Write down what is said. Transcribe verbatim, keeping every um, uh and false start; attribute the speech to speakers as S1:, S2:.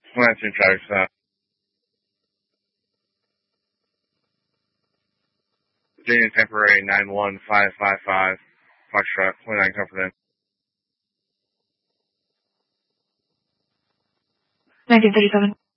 S1: Lansing Drive, uh, Virginia Temporary nine one five five five, Foxtrot, twenty-nine Comfort Inn.
S2: nineteen thirty-seven.